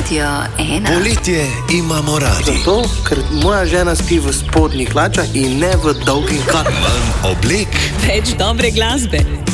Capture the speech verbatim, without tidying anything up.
Radio ena. Poletje imamo radi. Zato, ker moja žena spi v spodnjih hlačah in ne v dolgih kapah. Manj oblek, več dobre glasbe.